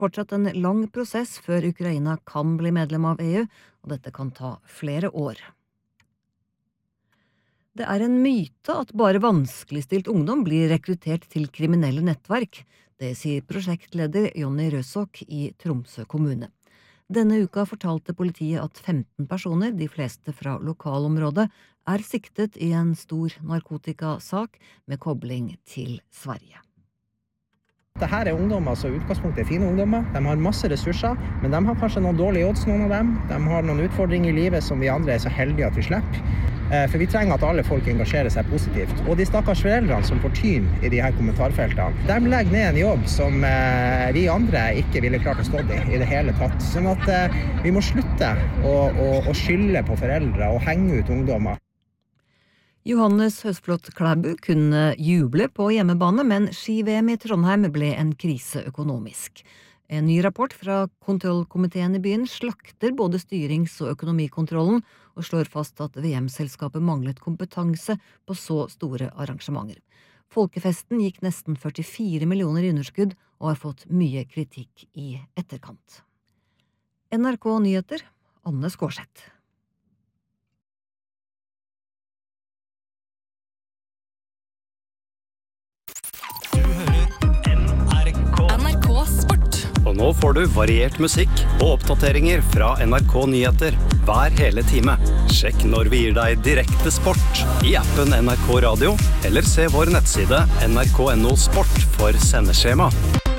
fortsatt en lang prosess før Ukraina kan bli medlem av EU, og dette kan ta flere år. Det er en myte at bare vanskeligstilt ungdom blir rekruttert til kriminelle nettverk. Det sier prosjektleder Jonny Røsok i Tromsø kommune. Denne uka fortalte politiet at 15 personer, de fleste fra lokalområdet, er siktet i en stor narkotikasak med kobling til Sverige. Dette er ungdommer som utgangspunktet er fine ungdommer. De har masse ressurser, men de har kanskje noen dårlige odds, noen av dem. De har noen utfordringer i livet som vi andre er så heldige at vi slipper. For vi trenger at alle folk engasjerer seg positivt. Og de stakkars foreldrene som får tyn i de her kommentarfeltene, de legger ned en jobb som vi andre ikke ville klart å stå i det hele tatt. Sånn at vi må slutte å skylde på foreldre og henge ut ungdommer. Johannes Høsflot Klæbu kunne juble på hjemmebane, men ski-VM i Trondheim ble en krise økonomisk. En ny rapport fra kontrollkomiteen i byen slakter både styrings- og økonomikontrollen, og slår fast at VM-selskapet manglet kompetanse på så store arrangementer. Folkefesten gikk nesten 44 millioner i underskudd, og har fått mye kritikk i etterkant. NRK Nyheter, Anne Skårseth. Og nå får du variert musikk og oppdateringer fra NRK Nyheter hver hele time. Sjekk når vi gir deg direkte sport i appen NRK Radio, eller se vår nettside nrk.no sport for sendeskjema.